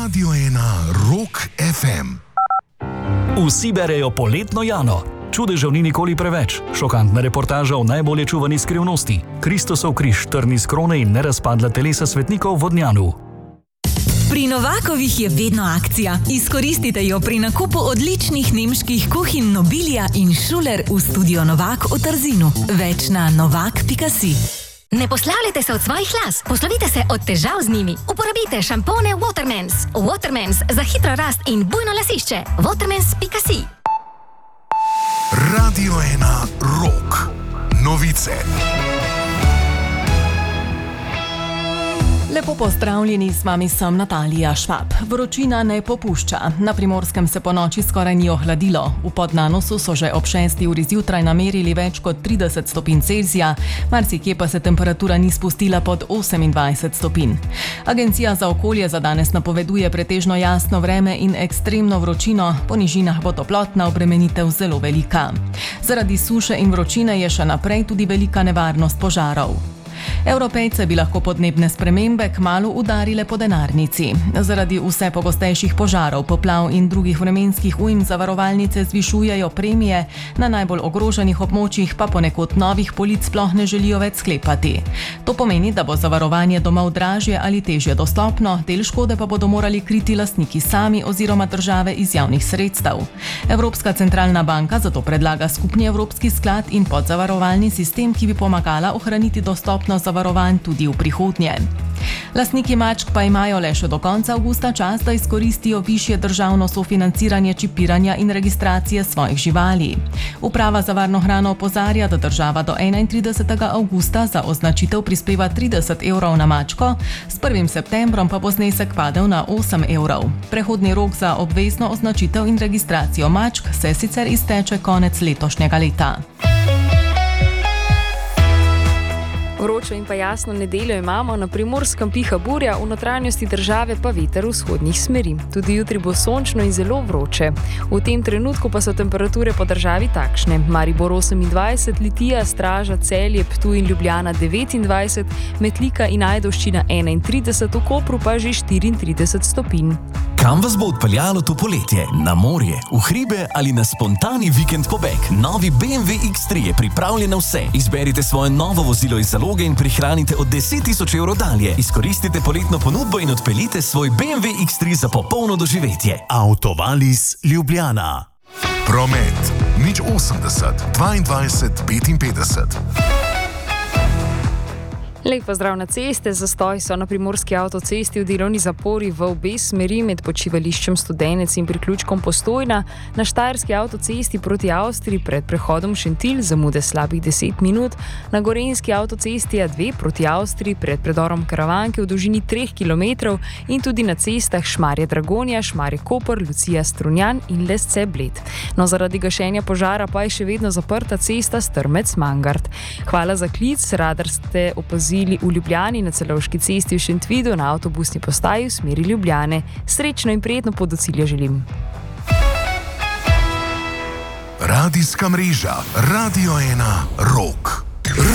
Radio 1 Rock FM. Vsi berejo Poletno Jano. Čudežev ni nikoli preveč. Šokantna reportaža o najbolje čuvani skrivnosti. Kristusov križ, trn iz krone in nerazpadla telesa svetnikov v Vodnjanu. Pri Novakovih je vedno akcija. Izkoristite jo pri nakupu odličnih nemških kuhinj Nobilia in Schuler v studio Novak v Trzinu. Več na novak.si. Ne poslavljajte se od svojih las, poslovite se od težav z njimi. Uporabite šampone Watermans. Watermans za hitro rast in bujno lasišče. Watermans.si. Radio 1 Rock. Novice. Lepo pozdravljeni, z vami sem Natalija Švab. Vročina ne popušča. Na Primorskem se po noči skoraj ni ohladilo. V Podnanosu so že ob 6. uri zjutraj namerili več kot 30 stopinj Celzija, marsikje pa se temperatura ni spustila pod 28 stopinj. Agencija za okolje za danes napoveduje pretežno jasno vreme in ekstremno vročino, po nižinah bo toplotna obremenitev zelo velika. Zaradi suše in vročine je še naprej tudi velika nevarnost požarov. Evropejce bi lahko podnebne spremembe kmalu udarile po denarnici. Zaradi vse pogostejših požarov, poplav in drugih vremenskih ujm zavarovalnice zvišujejo premije, na najbolj ogroženih območjih pa ponekod novih polic sploh ne želijo več sklepati. To pomeni, da bo zavarovanje domov dražje ali težje dostopno, del škode pa bodo morali kriti lastniki sami oziroma države iz javnih sredstev. Evropska centralna banka zato predlaga skupni evropski sklad in podzavarovalni sistem, ki bi pomagala ohraniti dostopnost zavarovanj tudi v prihodnje. Lastniki mačk pa imajo le še do konca avgusta čas, da izkoristijo višje državno sofinanciranje čipiranja in registracije svojih živali. Uprava za varno hrano opozarja, da država do 31. avgusta za označitev prispeva 30 evrov na mačko, s 1. septembrom pa bo znesek padel na 8 evrov. Prehodni rok za obvezno označitev in registracijo mačk se sicer izteče konec letošnjega leta. Vročo in pa jasno nedeljo imamo, na Primorskem piha burja, v notranjosti države pa veter vzhodnih smeri. Tudi jutri bo sončno in zelo vroče. V tem trenutku pa so temperature po državi takšne. Maribor 28, Litija, Straža, Celje, Ptuj in Ljubljana 29, Metlika in Ajdovščina 31, v Kopru pa že 34 stopinj. Kam vas bo odpeljalo to poletje? Na morje, v hribe ali na spontani vikend pobeg? Novi BMW X3 je pripravljen na vse. Izberite svoje novo vozilo iz zaloge in prihranite od 10.000 evrov dalje. Izkoristite poletno ponudbo in odpeljite svoj BMW X3 za popolno doživetje. Autovalis Ljubljana. Promet 080 22 55. Lep pozdrav na ceste. Zastoj so na primorski avtocesti v delovni zapori v obe smeri med počivališčem Studenec in priključkom Postojna, na štajerski avtocesti proti Avstriji pred prehodom Šentilj zamude slabih 10 minut, na gorenjski avtocesti A2 proti Avstriji pred predorom Karavanke v dolžini 3 km in tudi na cestah Šmarje-Dragonja, Šmarje-Koper, Lucija-Strunjan in Lesce-Bled. No, zaradi gašenja požara pa je še vedno zaprta cesta Strmec-Mangart. Hvala za klic, radar ste opazili v Ljubljani na Celovški cesti v Šentvidu na avtobusni postaji v smeri Ljubljane. Srečno in prijetno pot do cilja želim. Radijska mreža Radio 1 Rock.